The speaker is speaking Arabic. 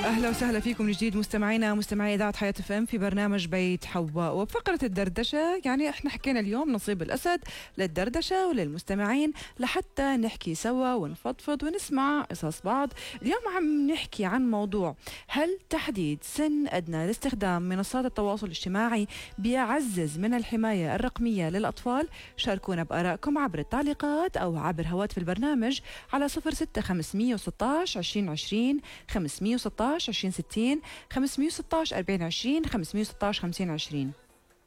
أهلا وسهلا فيكم من جديد مستمعينا مستمعي إذاعة حياة FM في برنامج بيت حواء. وبفقرة الدردشة يعني إحنا حكينا اليوم نصيب الأسد للدردشة وللمستمعين لحتى نحكي سوا ونفضفض ونسمع قصص بعض. اليوم عم نحكي عن موضوع: هل تحديد سن أدنى لاستخدام منصات التواصل الاجتماعي بيعزز من الحماية الرقمية للأطفال؟ شاركونا بآرائكم عبر التعليقات أو عبر هواتف البرنامج على 06 516 2020 516 2060 516 4020 516 5020.